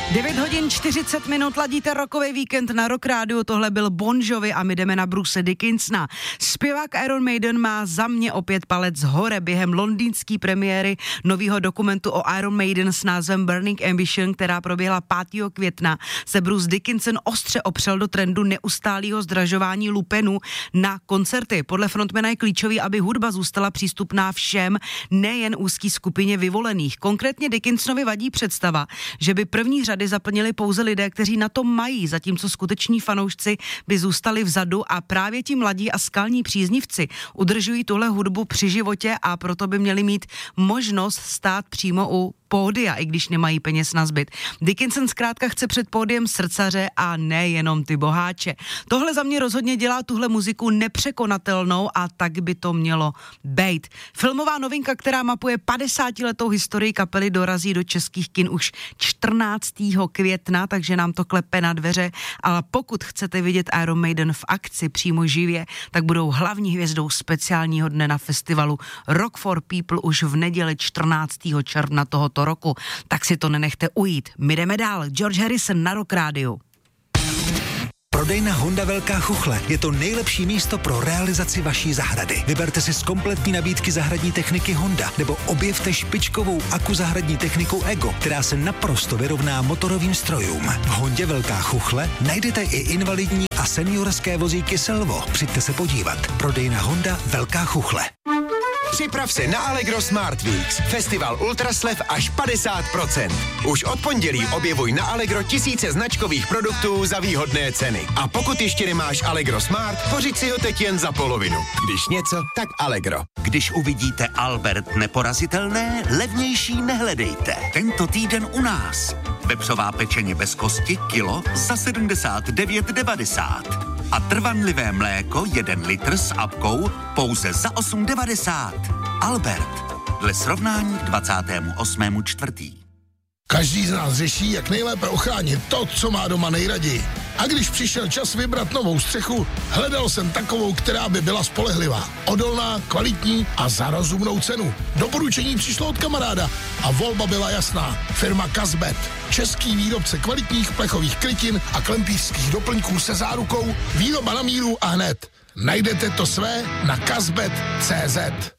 9 hodin 40 minut, ladíte rokový víkend na Rock Rádiu, tohle byl Bon Jovi a my jdeme na Bruce Dickinsona. Zpěvák Iron Maiden má za mě opět palec hore během londýnské premiéry nového dokumentu o Iron Maiden s názvem Burning Ambition, která proběhla 5. května, se Bruce Dickinson ostře opřel do trendu neustálého zdražování lupenů na koncerty. Podle frontmana je klíčový, aby hudba zůstala přístupná všem, nejen úzký skupině vyvolených. Konkrétně Dickinsonovi vadí představa, že by první řady zaplnili pouze lidé, kteří na to mají, zatímco skuteční fanoušci by zůstali vzadu a právě ti mladí a skalní příznivci udržují tuhle hudbu při životě a proto by měli mít možnost stát přímo u pódia, i když nemají peněz na zbyt. Dickinson zkrátka chce před pódiem srdcaře a ne jenom ty boháče. Tohle za mě rozhodně dělá tuhle muziku nepřekonatelnou a tak by to mělo bejt. Filmová novinka, která mapuje 50letou historii kapely, dorazí do českých kin už 14. května, takže nám to klepe na dveře, ale pokud chcete vidět Iron Maiden v akci přímo živě, tak budou hlavní hvězdou speciálního dne na festivalu Rock for People už v neděli 14. června tohoto roku. Tak si to nenechte ujít. My jdeme dál. George Harrison na Rock Rádiu. Prodejna Honda Velká Chuchle je to nejlepší místo pro realizaci vaší zahrady. Vyberte si z kompletní nabídky zahradní techniky Honda nebo objevte špičkovou akuzahradní techniku Ego, která se naprosto vyrovná motorovým strojům. V Hondě Velká Chuchle najdete i invalidní a seniorské vozíky Selvo. Přijďte se podívat. Prodejna Honda Velká Chuchle. Připrav se na Allegro Smart Weeks. Festival ultraslev až 50%. Už od pondělí objevuj na Allegro tisíce značkových produktů za výhodné ceny. A pokud ještě nemáš Allegro Smart, pořiď si ho teď jen za polovinu. Když něco, tak Allegro. Když uvidíte Albert neporazitelné, levnější nehledejte. Tento týden u nás. Vepřová pečeně bez kosti kilo za 79,90. A trvanlivé mléko 1 litr s apkou pouze za 8,90. Albert. Dle srovnání k 28.4. Každý z nás řeší, jak nejlépe ochránit to, co má doma nejraději. A když přišel čas vybrat novou střechu, hledal jsem takovou, která by byla spolehlivá, odolná, kvalitní a za rozumnou cenu. Doporučení přišlo od kamaráda a volba byla jasná. Firma Casbet. Český výrobce kvalitních plechových krytin a klempířských doplňků se zárukou výroba na míru a hned. Najdete to své na casbet.cz.